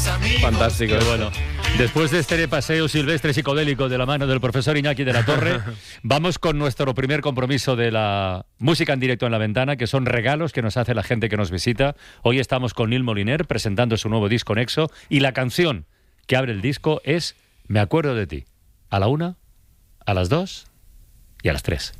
Fantástico. Pero bueno, después de este paseo silvestre psicodélico de la mano del profesor Iñaki de la Torre, vamos con nuestro primer compromiso de la música en directo en La Ventana, que son regalos que nos hace la gente que nos visita. Hoy estamos con Nil Moliner presentando su nuevo disco Nexo, y la canción que abre el disco es Me acuerdo de ti. A la 1, a las 2 y a las 3.